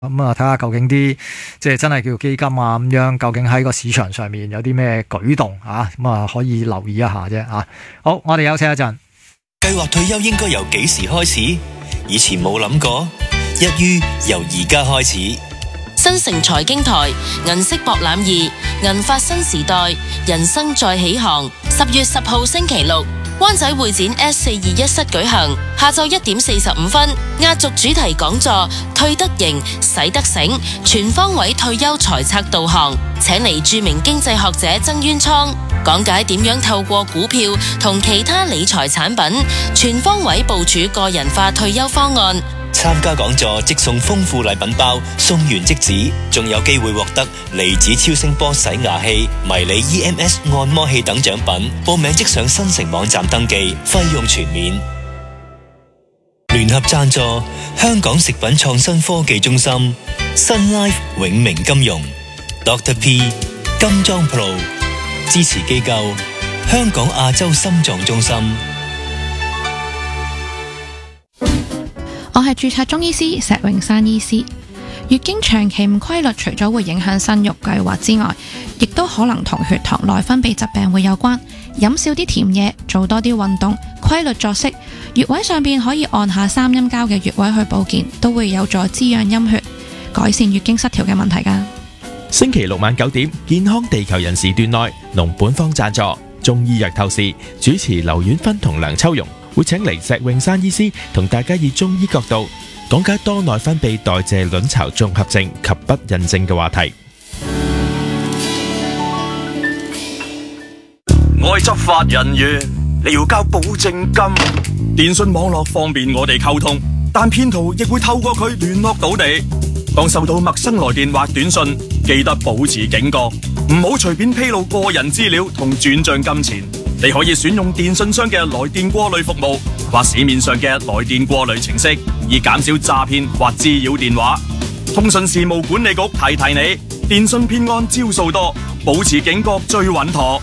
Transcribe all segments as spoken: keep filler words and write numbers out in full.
咁啊，睇下究竟啲即係真係叫基金啊咁樣，究竟喺個市場上面有啲咩舉動啊？咁啊，可以留意一下啫啊！好，我哋休息一陣。 計劃退休應該由幾時開始？以前冇諗過，一於由而家開始。 新城財經台銀色博覽二銀發新時代人生再起航，十月十號星期六，灣仔會展 S 四二一室舉行，下晝一點四十五分，壓軸主題講座退得型使得醒，全方位退休財策導航，請嚟著名經濟學者曾淵滄講解點樣透過股票同其他理財產品，全方位部署個人化退休方案。 參加講座即送豐富禮品包，送完即止，仲有機會獲得離子超聲波洗牙器、迷你 E M S 按摩器等獎品。報名即上新城網站登記，費用全免。聯合贊助香港食品創新科技中心、Sun Life 永明金融、Doctor P 金裝 Pro 支持機構香港亞洲心臟中心。 我係註冊中醫師石永山醫師。月經長期唔規律，除咗會影響生育計劃之外，亦都可能同血糖內分泌疾病會有關。飲少啲甜嘢，做多啲運動，規律作息，穴位上邊可以按下三陰交嘅穴位去保健，都會有助滋養陰血，改善月經失調嘅問題㗎。 星期六晚九點，健康地球人時段內，農本方贊助中醫藥透視，主持劉婉芬同梁秋容。會請嚟石永山醫師同大家以中醫角度講解多內分泌代謝卵巢綜合症及不孕症嘅話題。 我係執法人員，你要交保證金。電信網絡方便我哋溝通，但騙徒亦會透過佢聯絡到你。當收到陌生來電或短信，記得保持警覺，唔好隨便披露個人資料同轉賬金錢。你可以選用電信商嘅來電過濾服務，或市面上嘅來電過濾程式，以減少詐騙或滋擾電話。通訊事務管理局提提你，電信騙案招數多，保持警覺最穩妥。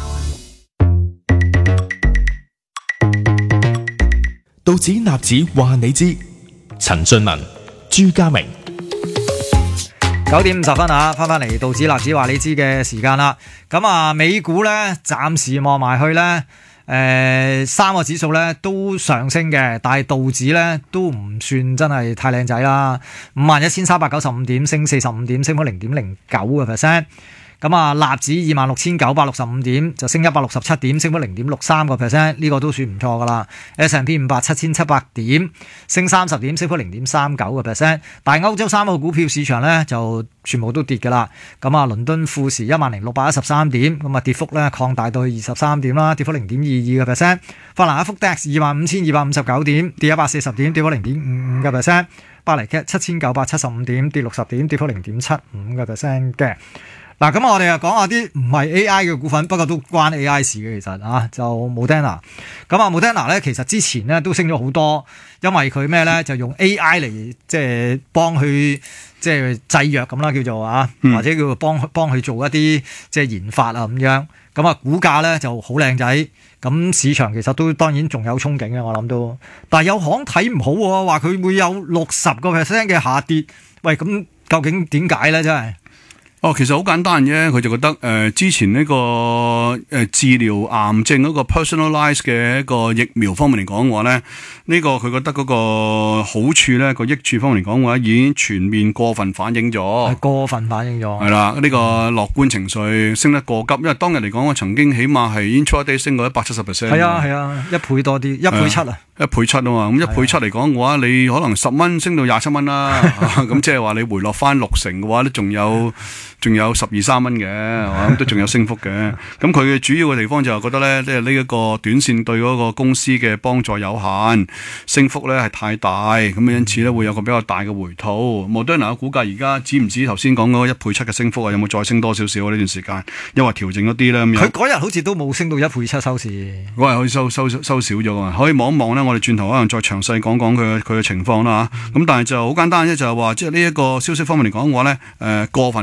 道指納指話你知，陳俊文、朱家明。 九點五十分啊，翻翻嚟道指納指話你知嘅時間啦。咁啊，美股咧暫時望埋去咧，誒、呃、三個指數咧都上升嘅，但係道指咧都唔算真係太靚仔啦。五萬一千三百九十五點，升四十五點，升幅零點零九個 percent。咁啊，納指二萬六千九百六十五點，就升一百六十七點，升幅零點六三個 percent， 呢個都算唔錯噶啦。S and P 五百七千七百點，升三十點，升幅零點三九個 percent。但係歐洲三個股票市場咧就全部都跌噶啦。咁啊，倫敦富時一萬零六百一十三點，咁啊跌幅咧擴大到去二十三點啦，跌幅零點二二個 percent。法蘭克福 D A X 二萬五千二百五十九點，跌一百四十點，跌幅零點五五個 percent。巴黎 C A T 七千九百七十五點，跌六十點，跌幅零點七五個 percent 嘅。嗱，咁我哋又講下啲唔係 A I 嘅股份，不過都關 A I 事嘅，其實啊，就 Moderna。咁啊 Moderna 咧，其實之前咧都升咗好多，因為佢咩咧就用 A I 嚟即係幫佢即係製藥咁啦，叫做啊， 嗯、 或者叫做幫幫佢做一啲即係研發啊咁樣。咁啊，股價咧就好靚仔，咁市場其實都當然仲有憧憬嘅，我諗都。但係有行睇唔好喎，話佢會有六十個 percent 嘅下跌。喂，咁究竟點解咧？真係？ 哦，其實好簡單啫，佢就覺得誒、呃、之前呢、這個誒、呃、治療癌症嗰個 personalized 嘅一個疫苗方面嚟講嘅話咧，呢、這個佢覺得嗰個好處咧，個益處方面嚟講嘅話，已經全面過分反映咗， 係過分反映咗， 係啦，呢、這個樂觀情緒升得過急，因為當日嚟講，我曾經起碼係 intraday 升過一百七十 percent， 係啊係啊，一倍多啲，一倍七啊。 一倍七啊嘛，咁一倍七嚟講嘅話，你可能十蚊升到廿七蚊啦，咁即係話你回落翻六成嘅話，都仲有仲有十二三蚊嘅，咁都仲有升幅嘅。咁佢嘅主要嘅地方就係覺得咧，即係呢一個短線對嗰個公司嘅幫助有限，升幅咧係太大，咁因此咧會有個比較大嘅回吐。Moderna嘅股價而家止唔止頭先講嗰一倍七嘅升幅啊？有冇再升多少少啊？呢段時間因為調整咗啲咧咁樣。佢嗰日好似都冇升到一倍七收市， 嗰日可以收收收少咗啊！可以望一望咧。我哋轉頭可能再詳細講講佢佢嘅情況啦嚇，咁但係就好簡單啫，就係話即係呢一個消息方面嚟講嘅話咧，誒過分反映咗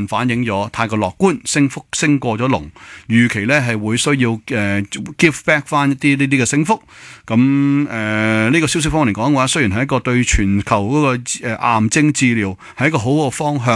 咗，太過樂觀，升幅升過咗龍，預期咧係會需要誒、呃、give back 翻一啲呢啲嘅升幅。咁誒呢個消息方面嚟講嘅話，雖然係一個對全球嗰個誒癌症治療係一個好嘅方向。